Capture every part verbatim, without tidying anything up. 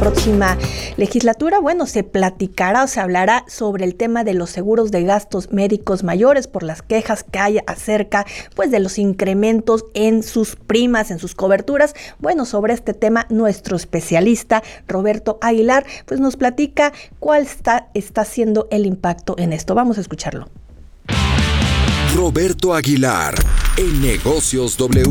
próxima legislatura, bueno, se platicará o se hablará sobre el tema de los seguros de gastos médicos mayores por las quejas que hay acerca, pues, de los incrementos en sus primas, en sus coberturas. Bueno, sobre este tema, nuestro especialista Roberto Aguilar, pues, nos platica cuál está, está siendo el impacto en esto. Vamos a escucharlo. Roberto Aguilar, en Negocios W.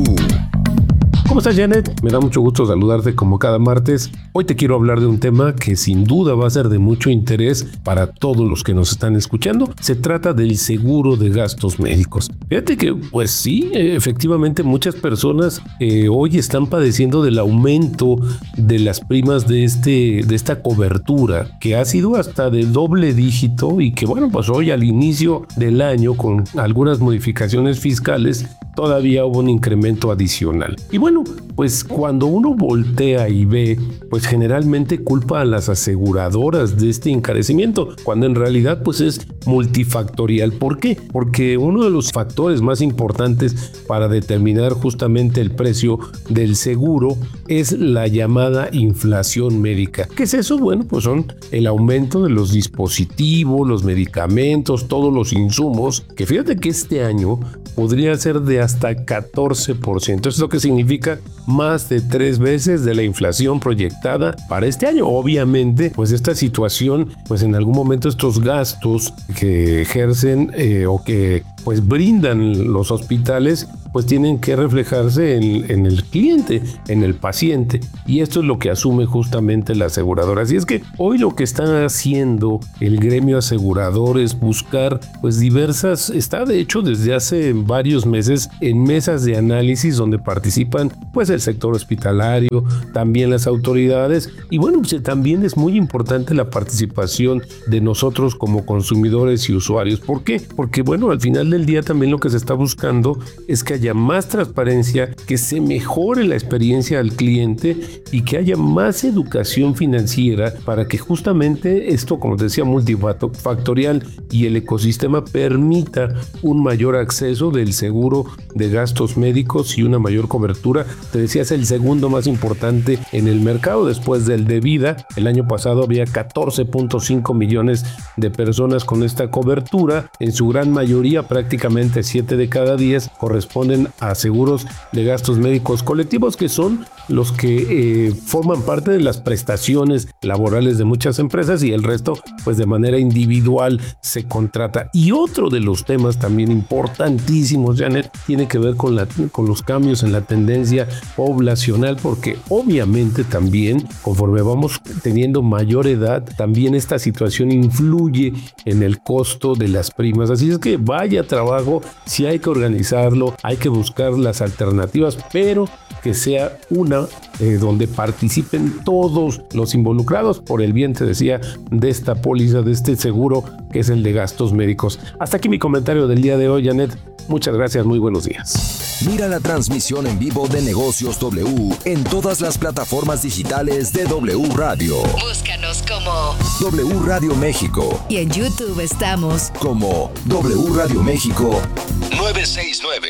¿Cómo estás, Janet? Me da mucho gusto saludarte como cada martes. Hoy te quiero hablar de un tema que sin duda va a ser de mucho interés para todos los que nos están escuchando. Se trata del seguro de gastos médicos. Fíjate que, pues sí, efectivamente muchas personas eh, hoy están padeciendo del aumento de las primas de, este, de esta cobertura, que ha sido hasta de doble dígito y que, bueno, pues hoy al inicio del año, con algunas modificaciones fiscales, todavía hubo un incremento adicional. Y bueno, pues cuando uno voltea y ve, pues generalmente culpa a las aseguradoras de este encarecimiento, cuando en realidad pues es multifactorial. ¿Por qué? Porque uno de los factores más importantes para determinar justamente el precio del seguro es la llamada inflación médica. ¿Qué es eso? Bueno, pues son el aumento de los dispositivos, los medicamentos, todos los insumos, que fíjate que este año podría ser de hasta catorce por ciento. Eso es lo que significa más de tres veces de la inflación proyectada para este año. Obviamente, pues esta situación, pues en algún momento estos gastos que ejercen eh, o que pues brindan los hospitales, pues tienen que reflejarse en, en el cliente, en el paciente. Y esto es lo que asume justamente la aseguradora. Así es que hoy lo que está haciendo el gremio asegurador es buscar pues diversas, está de hecho desde hace varios meses en mesas de análisis donde participan pues el sector hospitalario, también las autoridades, y bueno, pues también es muy importante la participación de nosotros como consumidores y usuarios. ¿Por qué? Porque bueno, al final del día también lo que se está buscando es que haya más transparencia, que se mejore la experiencia al cliente y que haya más educación financiera para que justamente esto, como te decía, multifactorial y el ecosistema permita un mayor acceso del seguro de gastos médicos y una mayor cobertura. Te decía, es el segundo más importante en el mercado después del de vida. El año pasado había catorce punto cinco millones de personas con esta cobertura. En su gran mayoría, prácticamente siete de cada diez corresponden a seguros de gastos médicos colectivos, que son los que eh, forman parte de las prestaciones laborales de muchas empresas, y el resto pues de manera individual se contrata. Y otro de los temas también importantísimos, Janet, tiene que ver con, la, con los cambios en la tendencia poblacional, porque obviamente también conforme vamos teniendo mayor edad, también esta situación influye en el costo de las primas. Así es que vaya trabajo, si hay que organizarlo, hay que buscar las alternativas, pero que sea una eh, donde participen todos los involucrados por el bien, te decía, de esta póliza, de este seguro que es el de gastos médicos. Hasta aquí mi comentario del día de hoy, Janet. Muchas gracias, muy buenos días. Mira la transmisión en vivo de Negocios W en todas las plataformas digitales de W Radio. Búscanos como W Radio México. Y en YouTube estamos como W Radio México novecientos sesenta y nueve.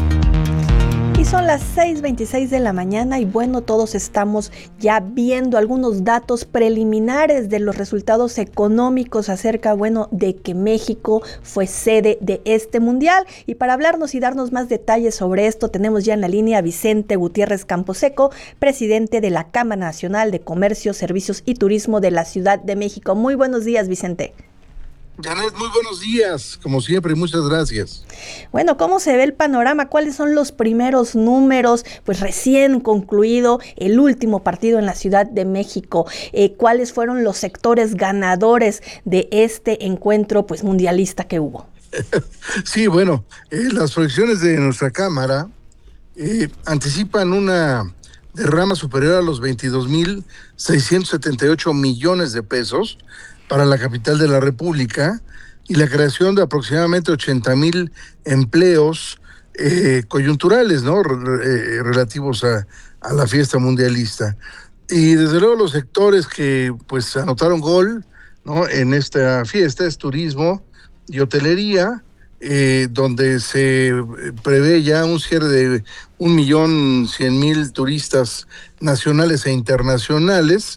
Y son las seis veintiséis de la mañana y bueno, todos estamos ya viendo algunos datos preliminares de los resultados económicos acerca, bueno, de que México fue sede de este mundial. Y para hablarnos y darnos más detalles sobre esto, tenemos ya en la línea a Vicente Gutiérrez Camposeco, presidente de la Cámara Nacional de Comercio, Servicios y Turismo de la Ciudad de México. Muy buenos días, Vicente. Janet, muy buenos días, como siempre, muchas gracias. Bueno, ¿cómo se ve el panorama? ¿Cuáles son los primeros números? Pues recién concluido el último partido en la Ciudad de México. Eh, ¿Cuáles fueron los sectores ganadores de este encuentro pues mundialista que hubo? Sí, bueno, eh, las proyecciones de nuestra Cámara eh, anticipan una derrama superior a los veintidós mil seiscientos setenta y ocho millones de pesos para la capital de la República y la creación de aproximadamente ochenta mil empleos eh, coyunturales, ¿no? Re, eh, relativos a, a la fiesta mundialista. Y desde luego los sectores que pues anotaron gol, ¿no?, en esta fiesta es turismo y hotelería, eh, donde se prevé ya un cierre de un millón cien mil turistas nacionales e internacionales.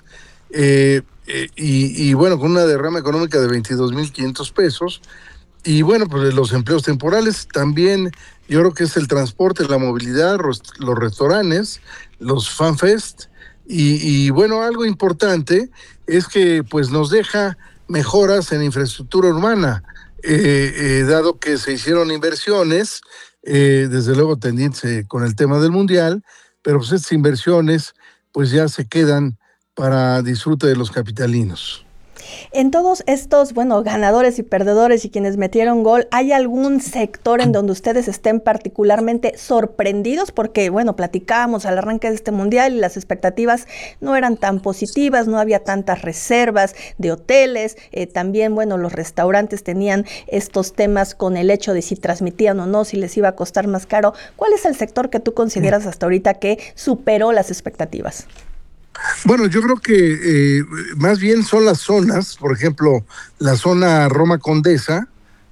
eh, eh, y, y bueno, con una derrama económica de veintidós mil quinientos pesos. Y bueno, pues los empleos temporales también, yo creo que es el transporte, la movilidad, los, los restaurantes, los fanfest. Y, y bueno, algo importante es que pues nos deja mejoras en infraestructura urbana, eh, eh, dado que se hicieron inversiones, eh, desde luego tendientes eh, con el tema del mundial, pero pues estas inversiones pues ya se quedan para disfrute de los capitalinos. En todos estos, bueno, ganadores y perdedores y quienes metieron gol, ¿hay algún sector en donde ustedes estén particularmente sorprendidos? Porque, bueno, platicábamos al arranque de este mundial y las expectativas no eran tan positivas, no había tantas reservas de hoteles, eh, también, bueno, los restaurantes tenían estos temas con el hecho de si transmitían o no, si les iba a costar más caro. ¿Cuál es el sector que tú consideras hasta ahorita que superó las expectativas? Bueno, yo creo que eh, más bien son las zonas, por ejemplo, la zona Roma Condesa,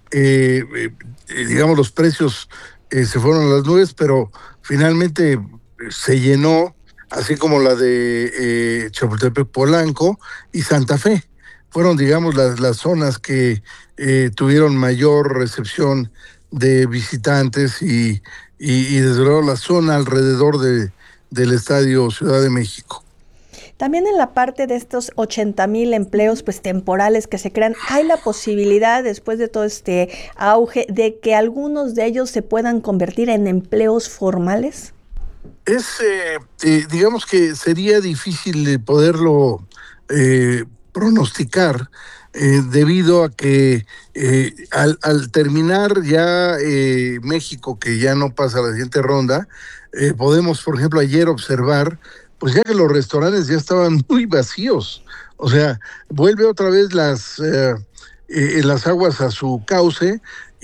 eh, eh, digamos los precios eh, se fueron a las nubes, pero finalmente se llenó, así como la de eh, Chapultepec Polanco y Santa Fe. Fueron, digamos, las, las zonas que eh, tuvieron mayor recepción de visitantes y, y, y desde luego la zona alrededor de, del Estadio Ciudad de México. También en la parte de estos ochenta mil empleos pues temporales que se crean, ¿hay la posibilidad después de todo este auge de que algunos de ellos se puedan convertir en empleos formales? Es, eh, eh, digamos que sería difícil poderlo eh, pronosticar eh, debido a que eh, al, al terminar ya eh, México, que ya no pasa a la siguiente ronda, eh, podemos, por ejemplo, ayer observar pues ya que los restaurantes ya estaban muy vacíos. O sea, vuelve otra vez las, eh, eh, las aguas a su cauce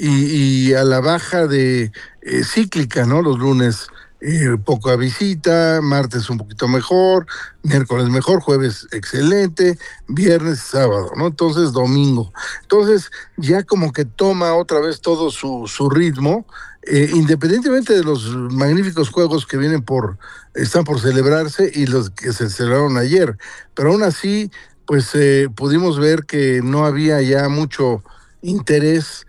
y, y a la baja de eh, cíclica, ¿no? Los lunes eh, poca visita, martes un poquito mejor, miércoles mejor, jueves excelente, viernes, sábado, ¿no? Entonces domingo. Entonces ya como que toma otra vez todo su, su ritmo, eh, independientemente de los magníficos juegos que vienen por, están por celebrarse y los que se celebraron ayer, pero aún así, pues eh, pudimos ver que no había ya mucho interés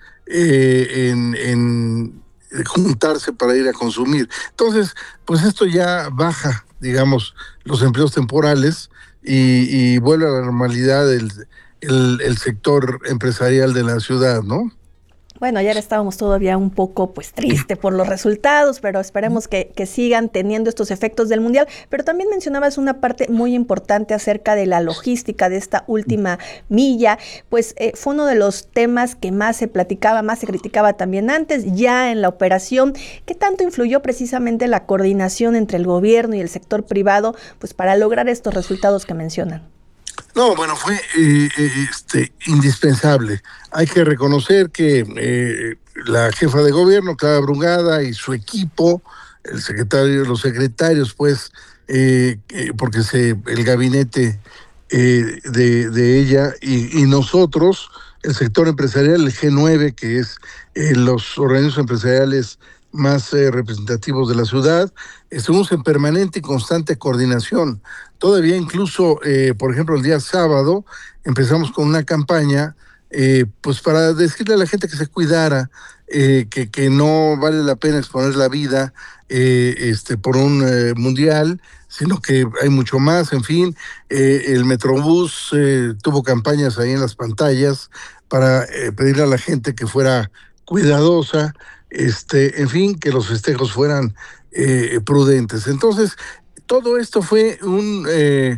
eh, en, en juntarse para ir a consumir. Entonces, pues esto ya baja, digamos, los empleos temporales y, y vuelve a la normalidad el, el, el sector empresarial de la ciudad, ¿no? Bueno, ayer estábamos todavía un poco pues triste por los resultados, pero esperemos que, que sigan teniendo estos efectos del Mundial. Pero también mencionabas una parte muy importante acerca de la logística de esta última milla, pues eh, fue uno de los temas que más se platicaba, más se criticaba también antes, ya en la operación. ¿Qué tanto influyó precisamente la coordinación entre el gobierno y el sector privado pues para lograr estos resultados que mencionan? No, bueno, fue eh, este, indispensable. Hay que reconocer que eh, la jefa de gobierno, Clara Brugada, y su equipo, el secretario, los secretarios, pues, eh, eh, porque se, el gabinete eh, de, de ella y, y nosotros, el sector empresarial, el G nueve, que es eh, los organismos empresariales más eh, representativos de la ciudad, estuvimos en permanente y constante coordinación. Todavía incluso, eh, por ejemplo, el día sábado empezamos con una campaña eh, pues para decirle a la gente que se cuidara, eh, que, que no vale la pena exponer la vida eh, este, por un eh, mundial, sino que hay mucho más. En fin, eh, el Metrobús eh, tuvo campañas ahí en las pantallas para eh, pedirle a la gente que fuera cuidadosa, este, en fin, que los festejos fueran eh, prudentes. Entonces, todo esto fue un eh,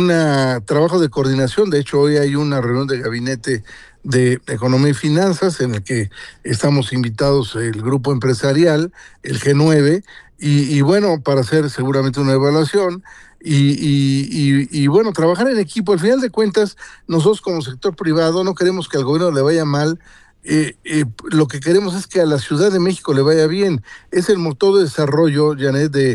una trabajo de coordinación. De hecho, hoy hay una reunión de gabinete de Economía y Finanzas en el que estamos invitados el grupo empresarial, el G nueve, y, y bueno, para hacer seguramente una evaluación y, y, y, y bueno, trabajar en equipo. Al final de cuentas, nosotros como sector privado no queremos que al gobierno le vaya mal. Eh, eh, lo que queremos es que a la Ciudad de México le vaya bien. Es el motor de desarrollo, Janet, de,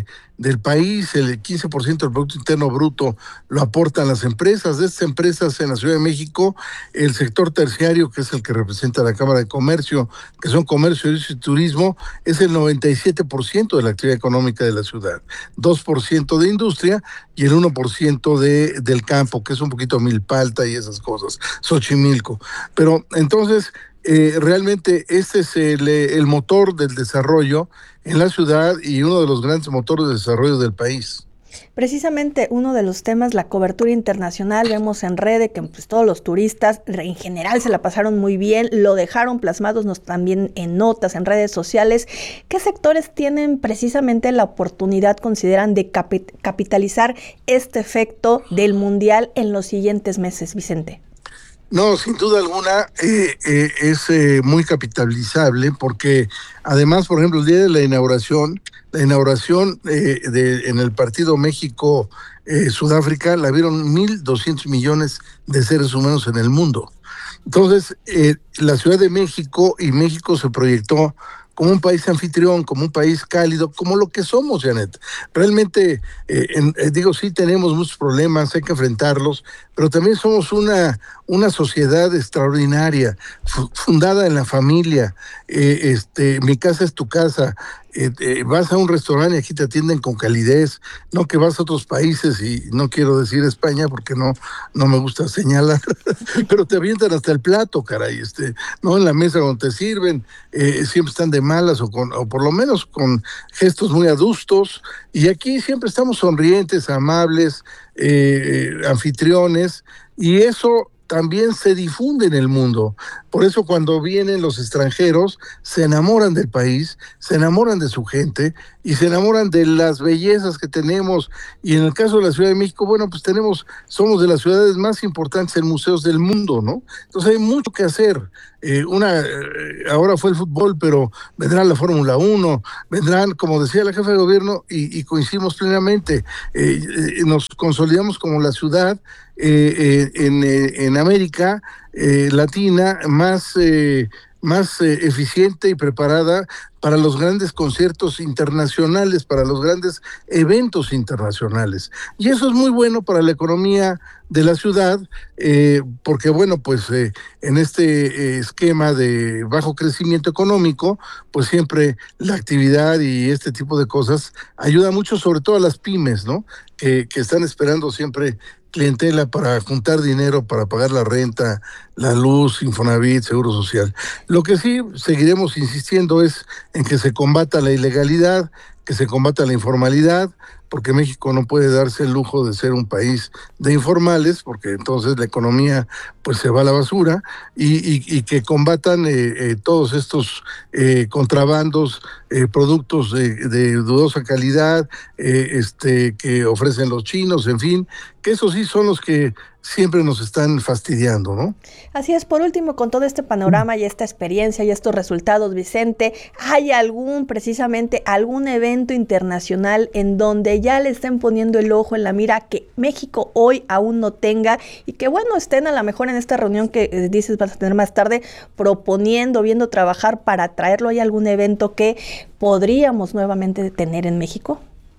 del país, el quince por ciento del Producto Interno Bruto lo aportan las empresas. De estas empresas en la Ciudad de México, el sector terciario, que es el que representa la Cámara de Comercio, que son comercio y turismo, es el noventa y siete por ciento de la actividad económica de la ciudad, dos por ciento de industria y el uno por ciento de, del campo, que es un poquito Milpalta y esas cosas, Xochimilco. Pero entonces, eh, realmente este es el, el motor del desarrollo en la ciudad y uno de los grandes motores de desarrollo del país. Precisamente uno de los temas, la cobertura internacional, vemos en redes que pues, todos los turistas en general se la pasaron muy bien, lo dejaron plasmados nos, también en notas, en redes sociales. ¿Qué sectores tienen precisamente la oportunidad, consideran, de capi- capitalizar este efecto del Mundial en los siguientes meses, Vicente? No, sin duda alguna eh, eh, es eh, muy capitalizable porque además, por ejemplo, el día de la inauguración, la inauguración eh, de, en el partido México-Sudáfrica, eh, la vieron mil doscientos millones de seres humanos en el mundo. Entonces, eh, la Ciudad de México y México se proyectó como un país anfitrión, como un país cálido, como lo que somos, Janet. Realmente, eh, en, eh, digo, sí tenemos muchos problemas, hay que enfrentarlos, pero también somos una, una sociedad extraordinaria, fu- fundada en la familia. Eh, este, mi casa es tu casa. Eh, eh, vas a un restaurante y aquí te atienden con calidez, no que vas a otros países, y no quiero decir España porque no, no me gusta señalar, pero te avientan hasta el plato, caray, este, no en la mesa donde te sirven, eh, siempre están de malas o, con, o por lo menos con gestos muy adustos, y aquí siempre estamos sonrientes, amables, eh, anfitriones, y eso también se difunde en el mundo. Por eso cuando vienen los extranjeros, se enamoran del país, se enamoran de su gente y se enamoran de las bellezas que tenemos. Y en el caso de la Ciudad de México, bueno, pues tenemos, somos de las ciudades más importantes en museos del mundo, ¿no? Entonces hay mucho que hacer. Eh, una, eh, ahora fue el fútbol, pero vendrá la Fórmula uno, vendrán, como decía la jefa de gobierno, y, y coincidimos plenamente, eh, eh, nos consolidamos como la ciudad eh, eh, en, eh, en América eh, Latina más, eh, más eh, eficiente y preparada para los grandes conciertos internacionales, para los grandes eventos internacionales. Y eso es muy bueno para la economía de la ciudad, eh, porque bueno, pues eh, en este eh, esquema de bajo crecimiento económico, pues siempre la actividad y este tipo de cosas ayuda mucho, sobre todo a las pymes, ¿no? Que, que están esperando siempre clientela para juntar dinero, para pagar la renta, la luz, Infonavit, Seguro Social. Lo que sí seguiremos insistiendo es en que se combata la ilegalidad, que se combata la informalidad, porque México no puede darse el lujo de ser un país de informales, porque entonces la economía pues se va a la basura, y, y, y que combatan eh, eh, todos estos eh, contrabandos, eh, productos de, de dudosa calidad, eh, este, que ofrecen los chinos, en fin, que esos sí son los que siempre nos están fastidiando, ¿no? Así es. Por último, con todo este panorama y esta experiencia y estos resultados, Vicente, ¿hay algún, precisamente, algún evento internacional en donde ya le estén poniendo el ojo en la mira que México hoy aún no tenga y que, bueno, estén a lo mejor en esta reunión que eh, dices vas a tener más tarde, proponiendo, viendo trabajar para traerlo? ¿Hay algún evento que podríamos nuevamente tener en México?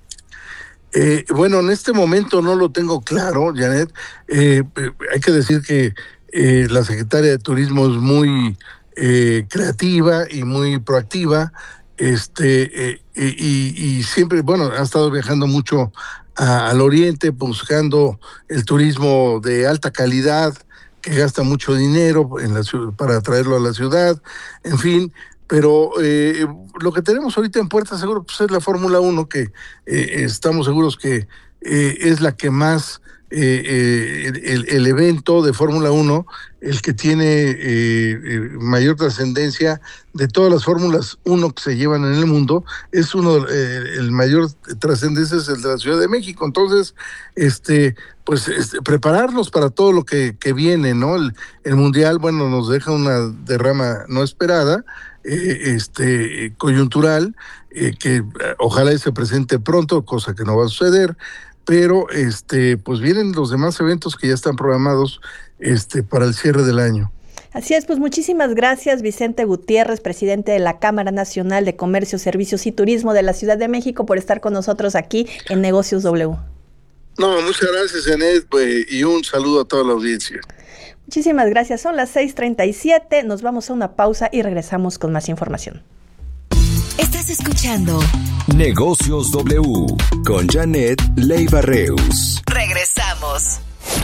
Eh, bueno, en este momento no lo tengo claro, Janet. Eh, hay que decir que eh, la secretaria de Turismo es muy eh, creativa y muy proactiva, este, eh, y, y siempre, bueno, ha estado viajando mucho a, al oriente, buscando el turismo de alta calidad, que gasta mucho dinero en la, para traerlo a la ciudad, en fin. Pero eh, lo que tenemos ahorita en puerta seguro pues es la Fórmula uno, que eh, estamos seguros que eh, es la que más, eh, eh, el, el evento de Fórmula uno, el que tiene eh, eh, mayor trascendencia de todas las Fórmulas uno que se llevan en el mundo, es uno, eh, el mayor trascendencia es el de la Ciudad de México. Entonces, este, pues este, prepararnos para todo lo que, que viene, ¿no? El, el Mundial, bueno, nos deja una derrama no esperada, Eh, este coyuntural, eh, que eh, ojalá se presente pronto, cosa que no va a suceder, pero este pues vienen los demás eventos que ya están programados este para el cierre del año. Así es, pues muchísimas gracias, Vicente Gutiérrez, presidente de la Cámara Nacional de Comercio, Servicios y Turismo de la Ciudad de México, por estar con nosotros aquí en Negocios W. No, muchas gracias, Janet, pues, y un saludo a toda la audiencia. Muchísimas gracias, son las seis treinta y siete, nos vamos a una pausa y regresamos con más información. Estás escuchando Negocios W con Janet Leiva Reus. Regresamos.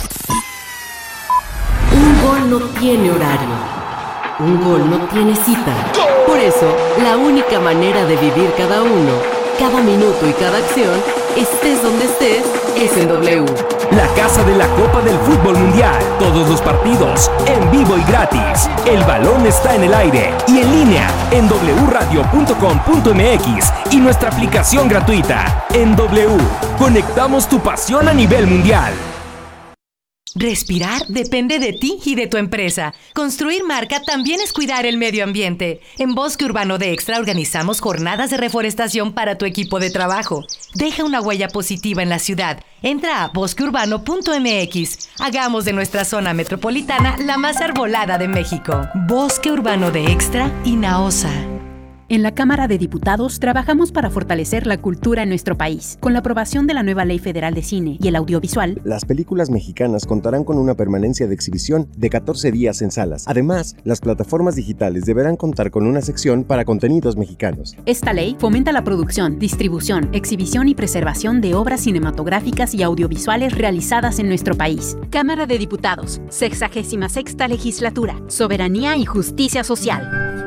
Un gol no tiene horario. Un gol no tiene cita. Por eso, la única manera de vivir cada uno, cada minuto y cada acción, estés donde estés, es en W. La casa de la Copa del Fútbol Mundial. Todos los partidos, en vivo y gratis. El balón está en el aire y en línea en doble u radio punto com punto m x y nuestra aplicación gratuita. En W, conectamos tu pasión a nivel mundial. Respirar depende de ti y de tu empresa. Construir marca también es cuidar el medio ambiente. En Bosque Urbano de Extra organizamos jornadas de reforestación para tu equipo de trabajo. Deja una huella positiva en la ciudad. Entra a bosque urbano punto m x. Hagamos de nuestra zona metropolitana la más arbolada de México. Bosque Urbano de Extra y Naosa. En la Cámara de Diputados trabajamos para fortalecer la cultura en nuestro país. Con la aprobación de la nueva Ley Federal de Cine y el Audiovisual, las películas mexicanas contarán con una permanencia de exhibición de catorce días en salas. Además, las plataformas digitales deberán contar con una sección para contenidos mexicanos. Esta ley fomenta la producción, distribución, exhibición y preservación de obras cinematográficas y audiovisuales realizadas en nuestro país. Cámara de Diputados, sexagésima sexta Legislatura, Soberanía y Justicia Social.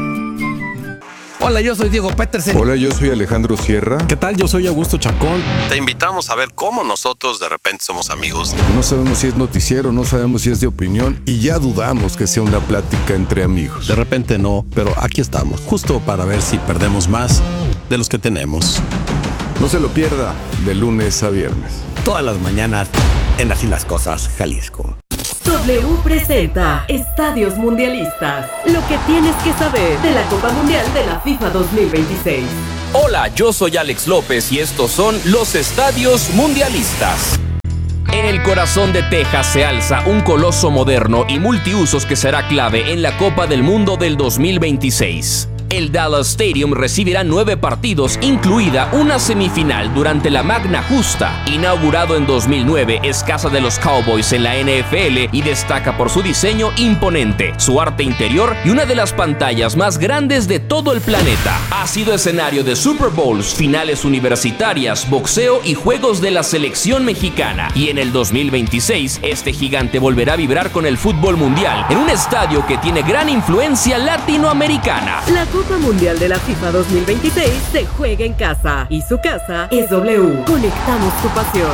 Hola, yo soy Diego Petersen. Hola, yo soy Alejandro Sierra. ¿Qué tal? Yo soy Augusto Chacón. Te invitamos a ver cómo nosotros de repente somos amigos. No sabemos si es noticiero, no sabemos si es de opinión y ya dudamos que sea una plática entre amigos. De repente no, pero aquí estamos, justo para ver si perdemos más de los que tenemos. No se lo pierda, de lunes a viernes. Todas las mañanas en Así las Cosas, Jalisco. W presenta Estadios Mundialistas. Lo que tienes que saber de la Copa Mundial de la FIFA dos mil veintiséis. Hola, yo soy Alex López y estos son los Estadios Mundialistas. En el corazón de Texas se alza un coloso moderno y multiusos que será clave en la Copa del Mundo del dos mil veintiséis. El Dallas Stadium recibirá nueve partidos, incluida una semifinal durante la Magna Justa. Inaugurado en dos mil nueve, es casa de los Cowboys en la N F L y destaca por su diseño imponente, su arte interior y una de las pantallas más grandes de todo el planeta. Ha sido escenario de Super Bowls, finales universitarias, boxeo y juegos de la selección mexicana. Y en el dos mil veintiséis, este gigante volverá a vibrar con el fútbol mundial en un estadio que tiene gran influencia latinoamericana. La Copa Mundial de la FIFA dos mil veintiséis se juega en casa y su casa es W. Conectamos tu pasión.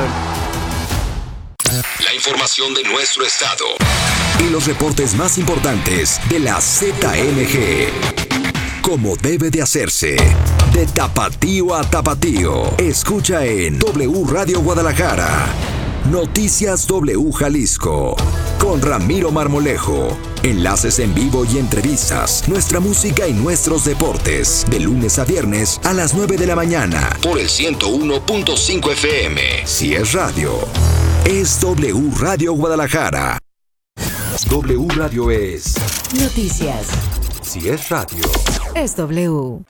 La información de nuestro estado y los reportes más importantes de la Z M G. Como debe de hacerse. De tapatío a tapatío. Escucha en W Radio Guadalajara. Noticias W Jalisco. Con Ramiro Marmolejo. Enlaces en vivo y entrevistas. Nuestra música y nuestros deportes. De lunes a viernes a las nueve de la mañana. Por el ciento uno punto cinco F M. Si es radio, es W Radio Guadalajara. W Radio es noticias. Si es radio, es W. Yo,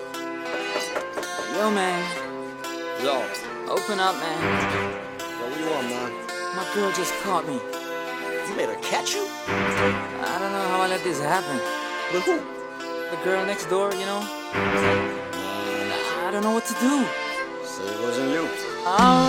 man. Yo, open up, man. Yo, what do you want, man? My girl just caught me. You made her catch you? I don't know how I let this happen. With who? The girl next door, you know? Man. I don't know what to do. So it wasn't you. Oh.